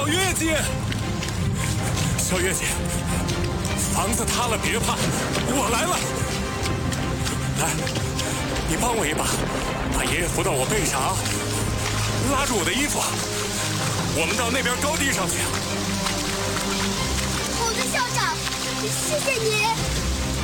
小月姐，小月姐，房子塌了别怕，我来了。来，你帮我一把，把爷爷扶到我背上啊，拉住我的衣服，我们到那边高地上去。 好的，校长，谢谢你。